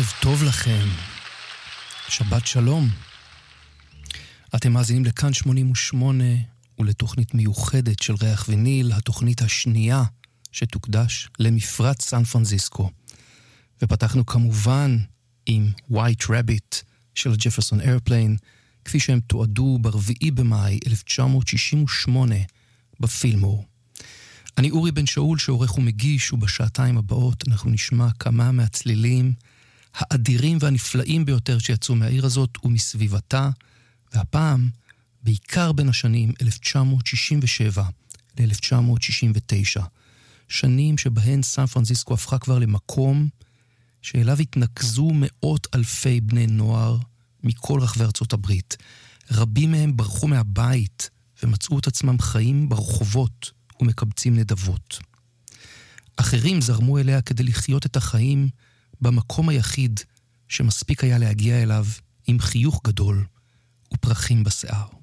ערב טוב לכם, שבת שלום. אתם מאזינים לכאן 88 ולתוכנית מיוחדת של ריח וניל, התוכנית השנייה שתוקדש למפרץ סן פרנסיסקו. ופתחנו כמובן עם White Rabbit של ג'פרסון איירפליין, כפי שהם תועדו ב4 במאי 1968 בפילמור. אני אורי בן שאול שעורך ומגיש, ובשעתיים הבאות אנחנו נשמע כמה מהצלילים האדירים והנפלאים ביותר שיצאו מהעיר הזאת ומסביבתה, והפעם בעיקר בין השנים 1967 ל-1969, שנים שבהן סן פרנסיסקו הפכה כבר למקום שאליו התנקזו מאות אלפי בני נוער מכל רחבי ארצות הברית. רבים מהם ברחו מהבית ומצאו את עצמם חיים ברחובות ומקבצים נדבות. אחרים זרמו אליה כדי לחיות את החיים במקום היחיד שמספיק היה להגיע אליו עם חיוך גדול ופרחים בשיער.